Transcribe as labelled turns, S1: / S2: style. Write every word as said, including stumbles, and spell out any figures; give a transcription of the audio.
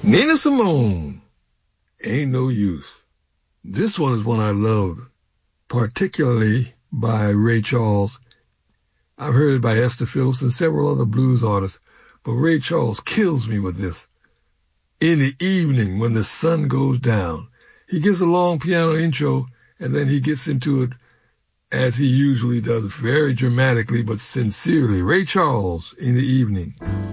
S1: Nina Simone, Ain't No Use. This one is one I love, particularly by Ray Charles. I've heard it by Esther Phillips and several other blues artists, but Ray Charles kills me with this. In the evening when the sun goes down, he gives a long piano intro and then he gets into it as he usually does, very dramatically but sincerely. Ray Charles, In the Evening.